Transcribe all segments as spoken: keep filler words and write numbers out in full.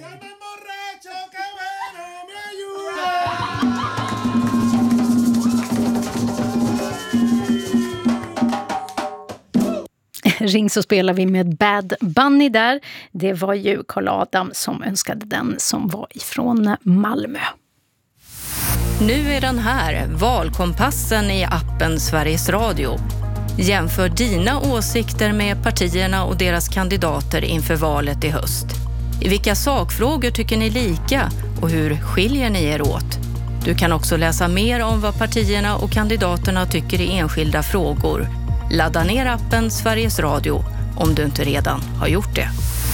Ring så spelar vi med Bad Bunny där. Det var ju Carl Adam som önskade den, som var ifrån Malmö. Nu är den här, valkompassen i appen Sveriges Radio. Jämför dina åsikter med partierna och deras kandidater inför valet i höst. I vilka sakfrågor tycker ni lika och hur skiljer ni er åt? Du kan också läsa mer om vad partierna och kandidaterna tycker i enskilda frågor. Ladda ner appen Sveriges Radio om du inte redan har gjort det.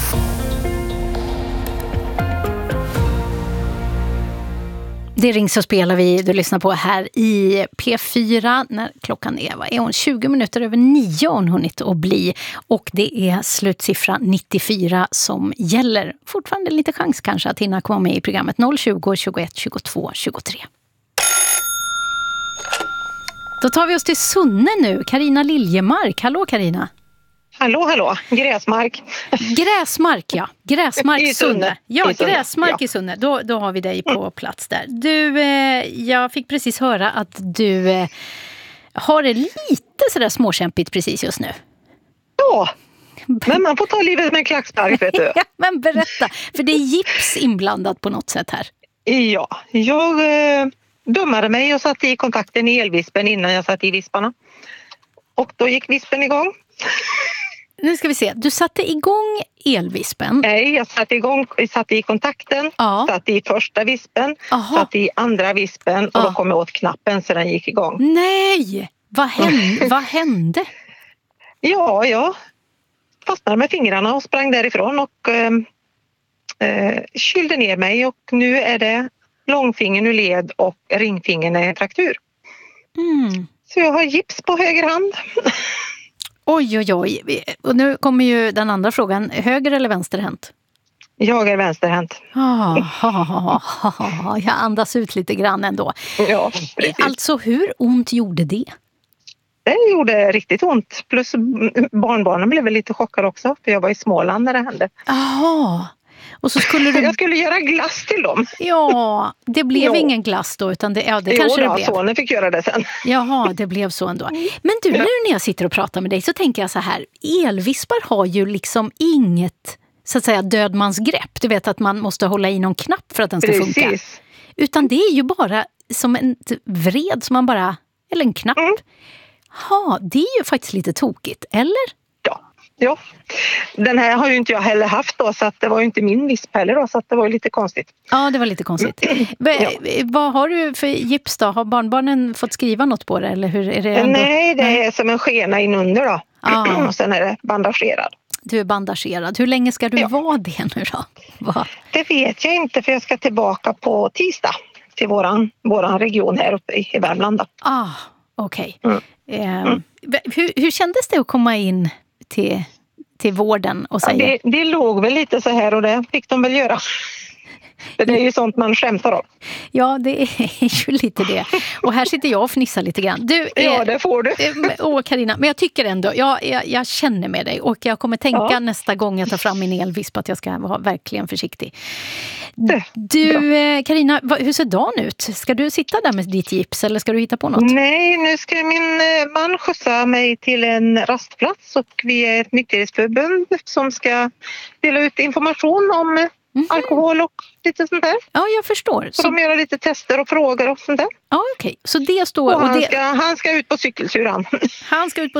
Det Ring så spelar vi, du lyssnar på här i P fyra när klockan är, vad är hon, tjugo minuter över nio hon hunnit att bli. Och det är slutsiffra nittiofyra som gäller. Fortfarande lite chans kanske att hinna komma med i programmet noll tjugo, tjugoett, tjugotvå, tjugotre. Då tar vi oss till Sunne nu. Carina Liljemark. Hallå Carina. Hallå, hallå. Gräsmark. Gräsmark, ja. Gräsmark I Sunne. Sunne. Ja, I Sunne. Gräsmark Ja. i Sunne. Då, då har vi dig på plats där. Du, eh, jag fick precis höra att du eh, har det lite sådär småkämpigt precis just nu. Ja, men man får ta livet med en klackspark, vet du. Ja, men berätta, för det är gips inblandat på något sätt här. Ja, jag eh, dummade mig och satte i kontakten i elvispen innan jag satte i visparna. Och då gick vispen igång. Nu ska vi se, du satte igång elvispen. Nej, jag satte igång, jag satte i kontakten, Ja. satte i första vispen, Aha. satte i andra vispen och Ja. då kom jag åt knappen så den gick igång. Nej, vad hände? vad hände? Ja, jag fastnade med fingrarna och sprang därifrån och eh, eh, kylde ner mig och nu är det långfingern ur led och ringfingern är en fraktur. Mm. Så jag har gips på höger hand. Oj, oj, oj. Och nu kommer ju den andra frågan. Höger eller vänsterhänt? Jag är vänsterhänt. Ah, ha, ha, ha. Jag andas ut lite grann ändå. Ja, precis. Alltså, hur ont gjorde det? Det gjorde riktigt ont. Plus barnbarnen blev väl lite chockade också. För jag var i Småland när det hände. Jaha. Och så skulle du... Jag skulle göra glass till dem. Ja, det blev Jo. ingen glass då, utan det, ja, det Jo, kanske då, det blev. sonen fick göra det sen. Jaha, det blev så ändå. Men du, nu när jag sitter och pratar med dig så tänker jag så här. Elvispar har ju liksom inget, så att säga, dödmansgrepp. Du vet att man måste hålla i någon knapp för att den ska Precis. funka. Utan det är ju bara som en vred som man bara, eller en knapp. Mm. Ja, det är ju faktiskt lite tokigt, eller? Ja, ja. Den här har ju inte jag heller haft då, så att det var ju inte min visp heller då, så att det var ju lite konstigt. Ja, det var lite konstigt. Va, vad har du för gips då? Har barnbarnen fått skriva något på det? Eller hur är det ändå? Nej, det är som en skena inunder då. Ah. Och sen är det bandagerad. Du är bandagerad. Hur länge ska du Ja. vara det nu då? Va? Det vet jag inte, för jag ska tillbaka på tisdag till våran, våran region här uppe i Värmland då. Ah, okej. Mm. Eh, Mm. hur, hur kändes det att komma in till, till vården och Ja, säga? det, det låg väl lite så här och det fick de väl göra. För det är ju sånt man skämtar om. Ja, det är ju lite det. Och här sitter jag och fnissar lite grann. Du, eh, Ja, det får du. eh, Åh, Carina, men jag tycker ändå, jag, jag, jag känner med dig och jag kommer tänka Ja. nästa gång jag tar fram min elvisp att jag ska vara verkligen försiktig. Det, Du, eh, Carina, vad- hur ser dagen ut? Ska du sitta där med ditt gips eller ska du hitta på något? Nej, nu ska min eh, man skjutsa mig till en rastplats och vi är ett nykterhetsförbund som ska dela ut information om eh, Mhm. alkohol och lite sånt där. Ja, jag förstår. Så Så, de gör lite tester och frågor och sånt där. ja, okej. Så det står... Och Och han det, ska, han ska ut på cykelturan. han ska ut på